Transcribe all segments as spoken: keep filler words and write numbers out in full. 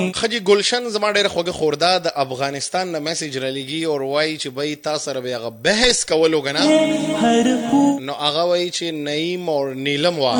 خجی گلشن زما ډېر خوږه خورده د افغانستان نه میسج را لګي او وایي چې بای تاسو سره به هغه بحث کولو کنه نو هغه وایي چې نعیم او نیلم وا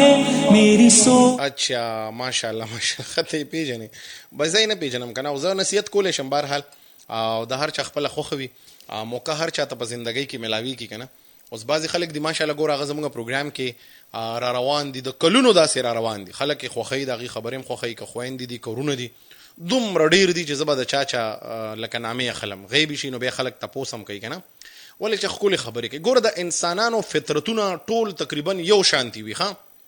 اچھا ماشاءالله ماشاءالله خطه پیژنې بځای نه پیژنم کنه او زه نصیحت کولې شم بهر حال او د هر چا خپل خوخوي موقع هر چا ته په ژوندۍ کې ملاوي کی کنه اوس بعضی خلک د ماشاءالله ګور هغه زموږ پروګرام کې را روان دي د کلونو داسې را روان دي خلک خوخی دغه خبرې خوخی که خويندې دي کورونه دي دومره ډیر دي چې زبر د چاچا لکه نامې خلم غیبی شي نو به خلک تاسو هم کوي کنه ولې چې خپل خبرې کوي ګور د انسانانو فطرتونه ټول تقریبا یو شانتي وي ها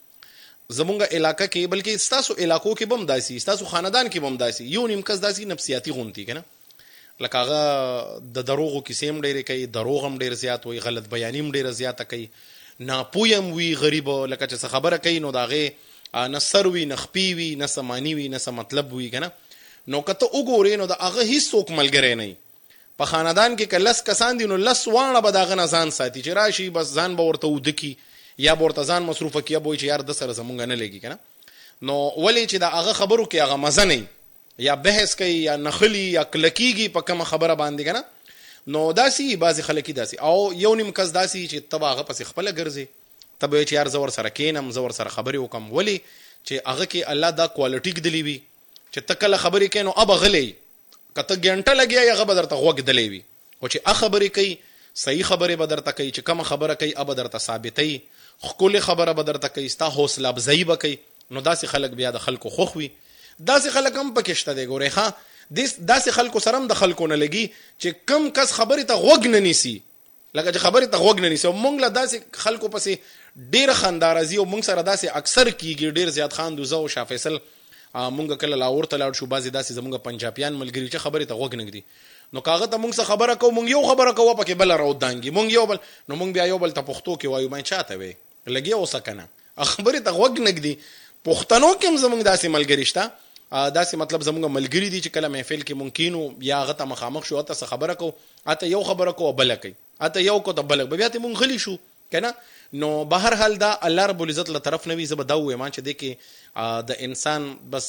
زمونږ علاقې کې بلکې تاسو علاقو کې بم داسي تاسو خاندان کې بم داسي یو نیم کس داسي نفسیاتی غونتی کنه لکه هغه د دروغو کیسې هم ډېرې کوي دروغ هم ډېر زیات وي غلط بیانې هم ډېره زیاته کوي ناپویم وي غریب لکه چې خبره کوي نو داغه نه سر وي نه خپي وي نه سمانی وي نه سم مطلب وي کنه نو کته وګورې نو د هغه هیڅوک ملګری نه په خاندان کې کلس کسان دي نو لس وانه به داغه نه ځان ساتي چې راشي بس ځان به ورته ودکی یا ورته ځان مصروفه کیه بوي چې یار د سره زمونږ نه لګي کنه نو ولې چې دا هغه خبرو کې هغه مزه نه یا بحث کوي یا نخلی یا کلکیږي په کوم خبره باندې کنه نو داسي بعضی خلک داسي او یو نیم کس داسي چې تباغه پس خپل ګرځي تبه چې یار زور سره کینم زور سره خبرې وکم ولی چې هغه کې الله دا کوالټی کدلی وي چې تکله خبرې کینو اب غلې کته ګنټه لګیا یا غبر ته وګ دلی وي او چې ا خبرې کوي صحیح خبره بدر ته کوي چې کوم خبره کوي اب درته ثابتې خپل خبره بدر ته کوي ستا حوصله افزایی وکي نو داسي خلک بیا د خلکو خوخوي داسې خلک هم پکشته دی ګورې ښا داسې خلکو سره هم د خلکو نه لګي چې کم کس خبرې ته غوږ نه نیسي لکه چې خبرې ته غوږ نه نیسي او مونږ له داسې خلکو پسې ډېر خندا راځي او مونږ سره داسې اکثر کیږي ډېر زیات خان دوزه او شاه فیصل مونږ کله لاهور ته لاړ شو بعضې داسې زمونږ پنجابیان ملګري چې خبرې ته غوږ نه ږدي نو کاغه ته مونږ څه خبره کوو مونږ یو خبره کوو پکې بله راودانګي مونږ یو بل نو مونږ بیا یو بل ته پښتو کې وایو باندې چاته وی لګي اوسه کنه خبرې ته غوږ نه ږدي پښتنو کې هم زمونږ داسې ملګري شته داسې مطلب زمونږ ملګری دي چې کله محفل کې ممکنو یا هغه ته مخامخ شو ته خبره کو اته یو خبره کو بل کوي اته یو کو ته بل بیا ته مونږ غلی شو کنه نو بهر حال دا الله رب العزت له طرف نوي زب دا وې ما چې د کې د انسان بس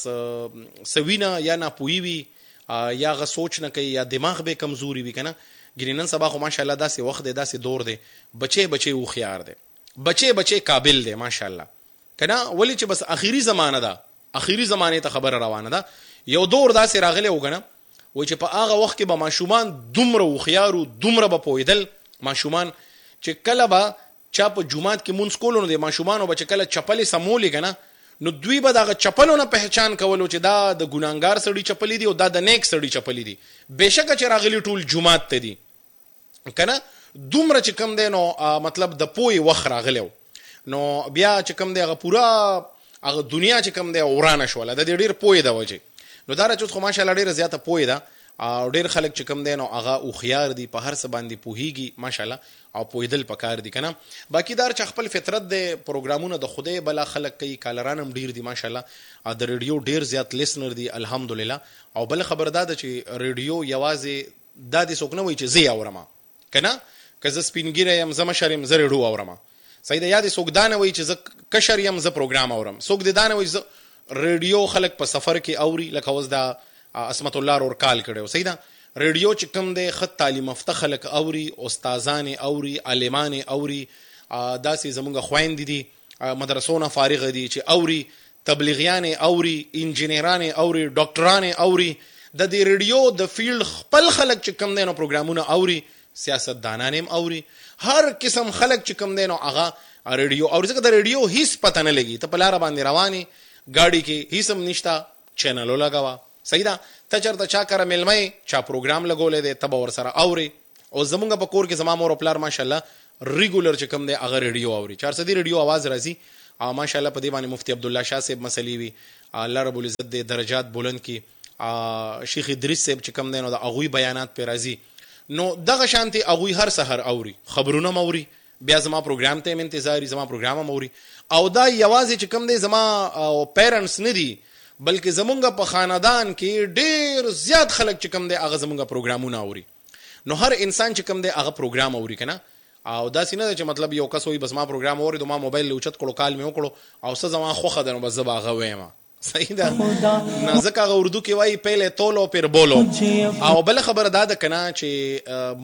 سوینا یا نه پوي وي یا غ سوچ نه کوي یا دماغ به کمزوري وي کنه ګرینن سبا خو ماشاءالله داسې وخت دی داسې دور دی بچي بچي او خيار دی بچي بچي قابل دی ماشاءالله کنه ولی چې بس اخیری زمانہ ده اخیری زمانه ته خبر روانه ده یو دور داسې راغلی وګنه و چې په هغه وخت کې به ماشومان دومره وخيارو دومره به پویدل ماشومان چې کله به چا په جمعات کې مونږ کولو نو د ماشومانو به چې کله چپلې سمولې کنه نو دوی به دغه چپلونه پہچان کولو چې دا د ګناګار سړي چپلې دي او دا د نیک سړي چپلې دي بهشکه چې راغلی ټول جمعات ته دي کنه دومره چې کم دی نو مطلب د پوی وخت راغلی نو بیا چې کم دی هغه پورا هغه دنیا چې کم دی ورانه شوله د دې ډیر پوی دا وجه نو دا راځو خو ماشاءالله ډیر زیاته پوی دا او ډیر خلک چې کم دی نو هغه او خيار دي په هر څه باندې پوهیږي ماشاءالله او پویدل پکار دي کنه باقی دار چې خپل فطرت د پروګرامونو د خوده بلا خلک کوي کالران هم ډیر دي ماشاءالله د ریډیو ډیر زیات لیسنر دي الحمدلله او بل خبردار چې ریډیو یوازې د دې څوک نه وي چې زی اورما کنه کزه سپینګیره يم زما شرم زری ډو اورما سید یاد څوک دانه وي چې ز کشر يم ز پروګرام اورم څوک د دانه وي ز ریډیو خلک په سفر کې اوري لکه وز دا اسمت الله اور کال کړو سیدا ریډیو چې کوم د خط تعلیم یافته خلک اوري استادان اوري عالمان اوري داسې زمونږ خويند دي مدرسونه فارغ دي چې اوري تبلیغیان اوري انجینران اوري ډاکټران اوري د دې ریډیو د فیلډ خپل خلک چې کوم دینو پروګرامونه اوري سیاست دانان هم اوري هر قسم خلک چې کوم دینو هغه ریډیو اوري ځکه د ریډیو هیڅ پته نه لګي ته په لار باندې رواني گاڑی کې هیڅ هم نشتا چینلو لگاوا سیدا ته چرته چا کار ملمای چا پروګرام لګولې ده تب ور سره اوري او زمونږ په کور کې زما مور خپل ماشاءالله ریګولر چې کوم دی هغه ریډیو اوري چار سدي ریډیو आवाज راځي او ماشاءالله په دې باندې مفتی عبد الله شاه صاحب مسلې وی الله رب العزت دې درجات بلند کی شیخ ادریس صاحب چې کوم دی نو د اغوی بیانات په راځي نو دغه شانتي اغوی هر سحر اوري خبرونه موري بیا زما پروګرام ته انتظاری زما پروګرام موري او دا یوازې چې کوم دی زما پیرنټس نه دي بلکې زمونږ په خاندان کې ډېر زیات خلک چې کوم دی هغه زمونږ پروګرامونه اوري نو هر انسان چې کوم دی هغه پروګرام اوري کنه او دا سینه چې مطلب یو کس وي بس ما پروګرام اوري د ما موبایل لوچت کړو کال مې وکړو او څه زما خوخه ده نو بس زبا غوېما صحیح ده. نه ځکه هغه اردو کې وایي پهله تولو پیر بولو. او بل خبره دا ده کنه چې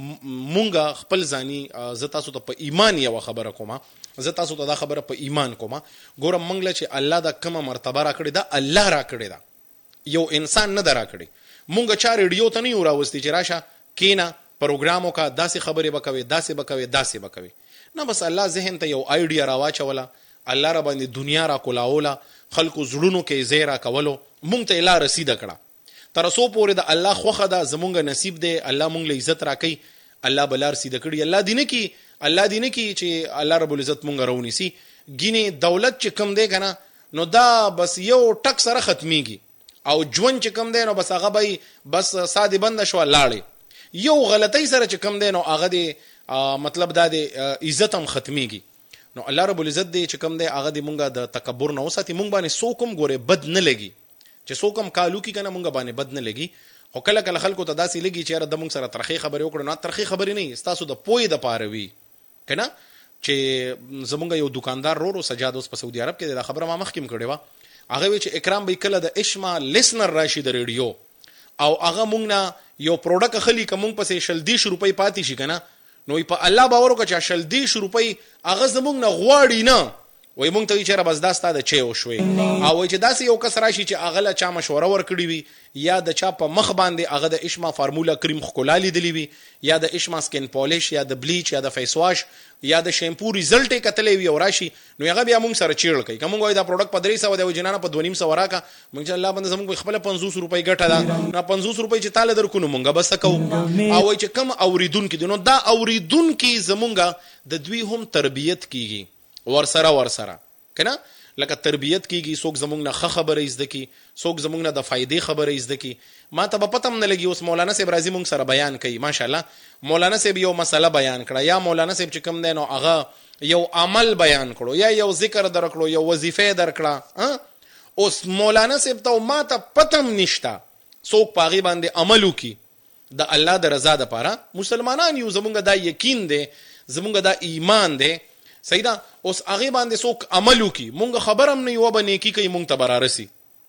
مونږ خپل ځاني زه تاسو ته په ایمان یو خبره کومه، زه تاسو ته دا خبره په ایمان کومه. ګورم مونږ له چې الله دا کومه مرتبه را کړې ده، الله را کړې ده، یو انسان نه ده را کړې. مونږ چا ریډیو ته نه یو راوستي چې راشه کینا پروګرامو کا داسې خبرې به کوي داسې به کوي داسې به کوي، نه بس الله ذهن ته یو آیډیا راواچوله، الله را باندې دنیا را کولاوله، خلکو زړونو کې ځای را کولو، مونږ ته لا رسیده کړه. تر څو پورې د الله خوښه ده زمونږ نصیب دی، الله مونږ له عزت راکوي، الله به لار سیده کړي. الله دې نه کي الله دې نه کي چې الله رب العزت مونږ راونیسي. ګینې دولت چې کم دی که نه نو دا بس یو ټک سره ختمیږي، او ژوند چې کم دی نو بس هغه به بس سادې بنده شوه لاړې. یو غلطۍ سره چې کم دی نو هغه دی مطلب دا دی عزت هم ختمیږي. نو الله رب العزت دی چې کم دی هغه دی مونږه د تکبر نه وساتي. مونږ باندې څوک هم ګوره بد نه لګي، چې څوک هم کالو کی کنه مونږ باندې بد نه لګي. خو کله کله خلکو ته داسې لګي چې یاره د مونږ سره ترخې خبرې وکړو. نه ترخې خبرې نه، ستاسو د پوهې دپاره وي که نه. چې زمونږ یو دکاندار رورو سجاد اوس په سعودي عرب کې دا خبره ما مخکې هم کړې وه، هغه وی چې اکرام به کله د اشما لیسنر راشي د ریډیو او هغه مونږ نه یو پروډکټ اخلي که مونږ پسې شل دیرش روپۍ پاتې شي که نه، نو په الله باور وکړه چې شل دیرش روپۍ هغه زمونږ نه غواړي نه، وایي مونږ ته وایي چېره بس دا ستا د چی وشوې. او وایي چې داسې یو کس راشي چې هغه له چا مشوره ورکړې وي، یا د چا په مخ باندې هغه د اشما فارمولا کریم ښکلا لیدلی وي، یا د اشما سکن پالیش، یا د بلیچ، یا د فیس واش، یا د شیمپو ریزلټ یې کتلی وي او راشي، نو هغه بیا مونږ سره چیړ کوي. که مونږ وایو دا پروډکټ په درې سوه دی، وایي جنانه په دوه نیم سوه راکړه، مونږ چې الله بنده زمونږ خپله پنځوس روپۍ ګټه ده، نه پنځوس روپۍ چې تاله درکو نو مونږ به څه کوو. او وایي چې کم اورېدونکي دي، نو دا اورېدونکي زمونږ د دوی هم تربیت کیږي ورسره ورسره که نه. لکه تربیت کیږي، څوک زمونږ نه ښه خبره زده کي، څوک زمونږ نه د فایدې خبره زده کي. ما ته به پته هم نه لګي. اوس مولانا صاحب راځي مونږ سره بیان کوي، ماشاءالله مولانا صاحب یو مسله بیان کړه، یا مولانا صاحب چې کوم دی نو هغه یو عمل بیان کړو، یا یو ذکر در کړو، یو وظیفه در کړه. اوس مولانا صاحب ته ما ته پته هم نشته څوک په هغې باندې عمل وکړي د الله د رضا دپاره. مسلمانان یو، زمونږ دا یقین دی، زمونږ دا ایمان دی، صحیح ده. اوس هغې باندې څوک عمل وکړي، مونږ خبر هم نه یوه به نیکي کوي مونږ ته به رارسي.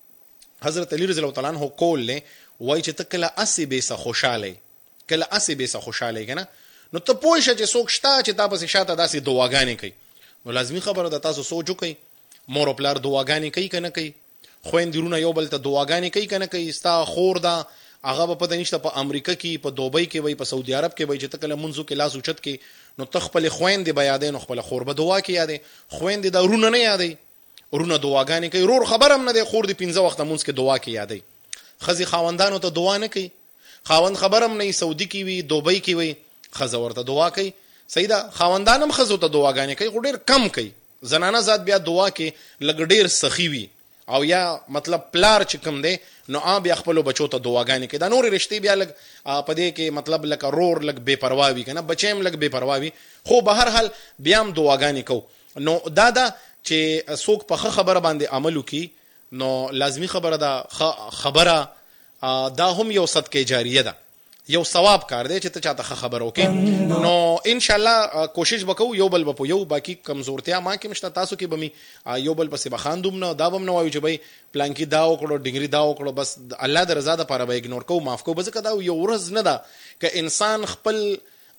حضرت علی رضی الله تعالی عنه قول دی، وایي چې ته کله اسې بېسه خوشحالی، کله اسې بېسه خوشحالی که نه، نو ته پوه شه چې څوک شته چې تا پسې شاته داسې دعاګانې کوي. نو لازمي خبره ده تاسو سوچ وکئ، مور او پلار دعاګانې کوي که نه کوي، خویندې وروڼه یو بل ته دعاګانې کوي که نه کوي. ستا خور ده هغه به پته نشته په امریکا کې، په دوبۍ کې وي، په سعودي عرب کې وي، چې ته کله منځو کې لاس اوچت کې نو ته خپلې خویندې به یادې، نو خپله خور به دعا کې یادې. خویندې دا وروڼه نه یادې، وروڼه دعاګانې کوي. رور خبر هم نه دی، خور دې پنځه وخته مونځ کې دعا کې یادې. ښځې خاوندانو ته دعا نه کوي، خاوند خبر هم نه، سعودي کې وي، دوبۍ کې وي، ښځه ورته دعا کوي. صحیح ده. خاوندان هم ښځو ته دعاګانې کوي، خو ډېر کم کوي. زنانه ذات بیا دعا کې لږ ډېر سخي وي، او یا مطلب پلار چې کوم دی نو آ بیا خپلو بچو ته دعاګانې کوي. دا نورې رشتې بیا لږ په دې کې مطلب لکه رور لږ بې پروا وي که نه، بچی هم لږ بې پروا وي، خو به هر حال بیا هم دعاګانې کوو. نو دا ده چې څوک په ښه خبره باندې عمل وکړي نو لازمي خبره ده، خبره دا هم یو صدقه جاریه ده، یو ثواب کار دی چې ته چاته ښه خبره وکړې. نو انشاءالله کوشش به کوو یو بل به په یو، باقي کمزورتیا ما کې مشته، تاسو کې به مې یو بل پسې به خاندوم نه، دا به هم نه وایو چې بھئی پلانکي دا وکړو ډنګري دا وکړو، بس الله د رضا دپاره به اګنور کوو، معاف کوو. به ځکه دا یو ورځ نه ده که انسان خپل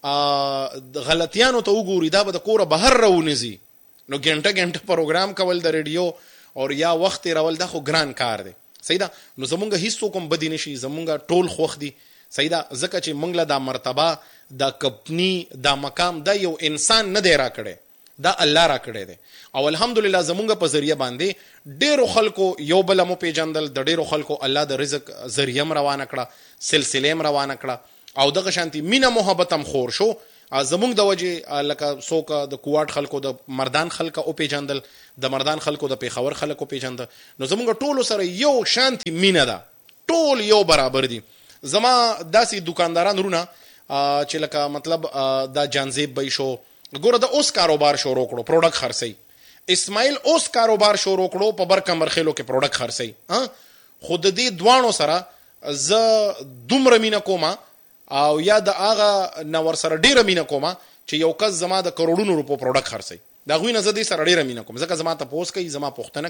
غلطیانو ته وګوري، دا به د کوره بهر راونیځي. نو ګنټه ګنټه پروګرام کول د ریډیو او یا وخت تېرول دا خو ګران کار دی، صحیح ده. نو زمونږ هیڅوک هم بدي نشي، زمونږ ټول خوښ دي، صحیح ده. ځکه چې مونږ له دا مرتبه، دا کپنی، دا مقام دا یو انسان نه دی را کړی، دا الله را کړی دی. او الحمدلله زمونږ په ذریعه باندې ډېرو خلکو یو بل مو پیژندل، د ډېرو خلکو الله د رزق ذریعه م روانه کړه، سلسله م روانه کړه، او دغه شانتي مینه محبت هم خور شو. زمونږ د وجې لکه څوک د کوواټ خلکو د مردان خلکه او پیژندل، د مردان خلکو د پیښور خلکو پیژندل. نو زمونږ ټولو سره یو شانتي مینه ده، ټول یو برابر دي. زما داسې دکانداران رونه چې لکه مطلب دا جانزیب بی شو، ګوره د اوس کاروبار شروع کړو، پروډکټ خرڅي. اسماعیل اوس کاروبار شروع کړو، په برکمبرخیلو کې پروډکټ خرڅي. خو د دې دواړو سره زه دومره مینه کومه او یا د هغه نه ورسره ډېره مینه کومه چې یو کس زما د کروڑونو روپو پروډکټ خرڅي، د هغوی نه زه دې سره ډېره مینه کوم، ځکه زما تپوس کوي، زما پوښتنه کوي،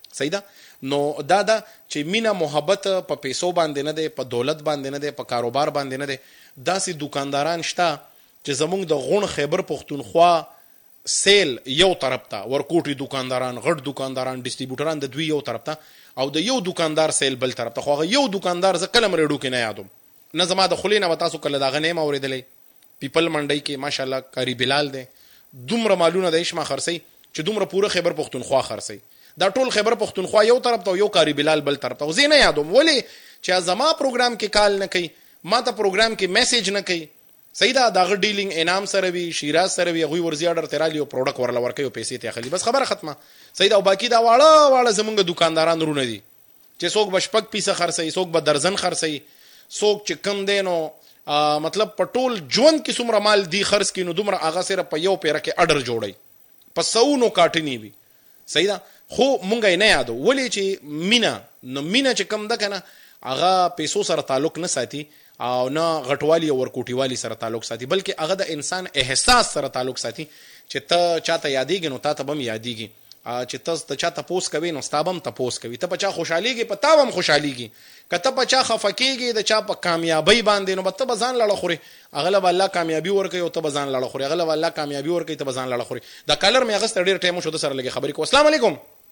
صحیح ده. نو دا دا چې مینا محبت په پیسو باندې نه دی، په دولت باندې نه دی، په کاروبار باندې نه دی. داسې دکانداران شته چې زمونږ د غون خیبر پښتونخوا سیل یو طرف ته، ورکوټي دکانداران، غټ دکانداران، ډیسټریبیوټران د دوی یو طرف ته، او د یو دکاندار سیل بل طرف ته. خو هغه یو دکاندار زه کلم ریډو کې نه یادوم، نه زما د خولې نه به تاسو کله د هغه نیم اورېدلی. پیپل منډۍ کې ماشاءالله کاری بلال دی، دومره مالونه د اشما خرڅوي چې دومره پوره خیبر پښتونخوا خرڅوي. دا ټول خیبر پښتونخوا یو طرف ته او یو کاری بلال بل طرف ته. زه نه یادوم ولې چې زما پروګرام کې کال نه کوي، ما ته پروګرام کې میسج نه کوي. صحیح ده. دغه ډیلینګ انعام سره وي، شیراز سره وي، هغوی ورځي اډر ترالی او پروډکټ ورله ورکوي او پیسې ته اخلي، بس خبره ختمه. صحیح ده. او باقي دا واړه واړه زمونږ دکانداران رونه دي چې څوک به شپږ پیسه خرڅوي، څوک به درزن خرڅوي، څوک چې کم دی نو مطلب په ټول ژوند کې څومره مال دی خرڅ کړي نو دومره هغه صرف په یو پیره کې اډر جوړوي، په سوونو کاټني وي. صحیح ده. خو مونږ یې نه یادو ولې چې مینا نو مینا چې کم ده که نه هغه پیسو سره تعلق نه ساتي او نه غټوالی او ورکوټیوالی سره تعلق ساتي، بلکې هغه د انسان احساس سره تعلق ساتي چې ته چاته یادېږي نو تا ته به هم یادېږي، چې ته چا تپوس کوي نو ستا به هم تپوس کوي، ته په چا خوشحالیږي په تا به هم خوشحالیږي، که ته په چا خفه کېږي د چا په کامیابۍ باندې نو به ته به ځان لړه خورې، هغه له به الله کامیابي ورکوي او ته به ځان لړه خورې، هغه له به الله کامیابي ورکوي ته به ځان لړه خورې. دا کالر مې اخیسته ډېر ټایم وشو، ده سره لږې خبرې کوو. السلام علیکم.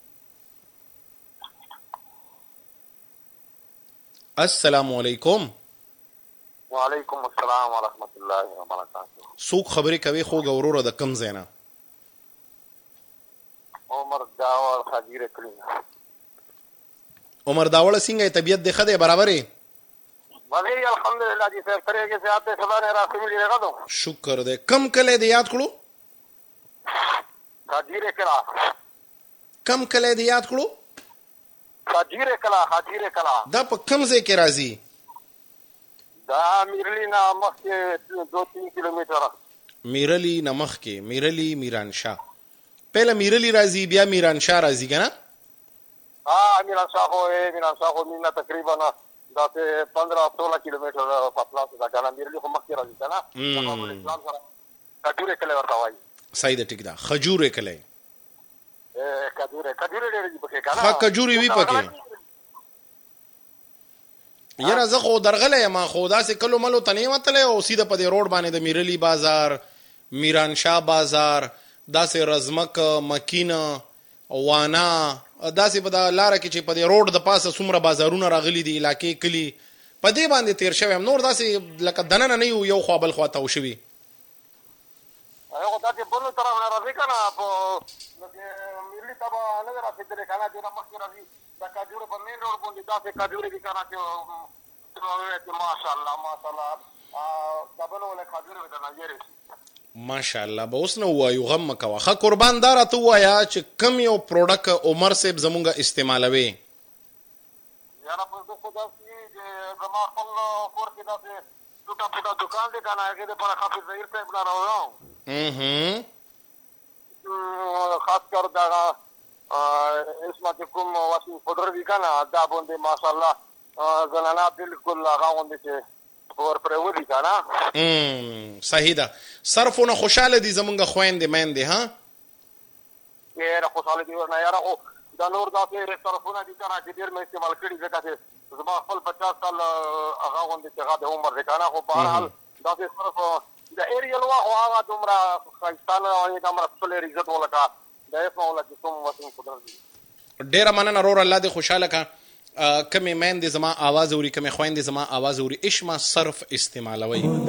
السلام علیکم. وعلیکم السلام ورحمت الله وبرکاته. څوک خبرې کوي خوږ وروره د کوم ځای نه؟ عمر داوړ خجیره کلینه. عمر داوړ څنګه طبیعت دې ښه دی برابر یې؟ بلې الحمدلله جی صاحب طریقې سے آتے سبا نے راستے میں لے دو. شکر دې. کم کلی دې یاد کړو؟ خجیره کلا. کم کلی دې یاد کړو؟ خجیره کلا. خجیره کلا. دا په کوم ځای کې راځي؟ دا میرلی نه مخکې دو تین کیلومتره. میرلی نه مخکې میرلی میرانشاه. پهله میرلی راځي بیا میرانشاه راځي که نه؟ ها میرانشاه خو میرانشاه خو مینا تقریبا داسې پندرہ سولہ کیلومتر فاصله ده که نه. میرلی خو مخکې راځي که نه. اسلام سره کجورې کلی ورته وایي. صحیح ده ټیک ده. خجورې کلی. کجورې کجورې ډېرې دي پکې که نه. ښه کجورې وي پکې. یاره زه خو درغلی یم، خو داسې کلو ملو ته نه یم تللی او سیده په دې روډ باندې د میرلی بازار، میرانشاه بازار، داسې رزمک، مکین، وانا، داسې په دا لاره کې چې په دې روډ د پاسه څومره بازارونه راغلي دي علاقې کلي، په دې باندې تیر شوی یم. نور داسې لکه دننه نه یو یو خوا بل خوا تاو شوي. هغه داسې بلو طرف نه راځي که نه، په میرلی ته به نه دی رسېدلی که نه، ډېره مخکې راځي. دا کجورې په مین روډ باندې داسې کجورې دي که نه چې ماشاءالله ماشاءالله دا بل ولې کجورې به درنه یېرې شي. ماشاءالله به اوس نه ووایو، غم مه کوه. ښه قربان دا راته ووایه چې کوم یو پروډکټ عمر صاحب زمونږ استعمالوي؟ یاره په زه خو داسې چې زما خپل کور کې داسې ټوټه پوټه دکان دی که نه، هغې دپاره حافظ ظهیر صاحب نه راوړم. خاص کر دغه اسمه چې کوم واشنګ پوډر وي که نه، دا باندې ماشاءالله زنانه بلکل هغه غوندې چې ور پرېولي که نه. صحیح ده. صرفونه خوشحاله دي زمونږ خویندې میندې؟ ها ډېره خوشحاله دي ورنه یاره. خو دا نور داسې صرفونه دي که نه چې ډېر مې استعمال کړي، ځکه چې زما خپل پچاس سال هغه غوندې چې هغه د عمر دی که نه. خو بهرحال داسې صرف د ایریل وا خو هغه دومره ښایسته نه وایي، دومره ښکلی رعزت ولکه د اسمه وله چې کوم واشنګ پوډر دي. ډېره مننه رور، الله دې خوشحاله که. کمې میندې زما آواز اوري، کمې خویندې زما آواز اوري، اشما صرف استعمالوي.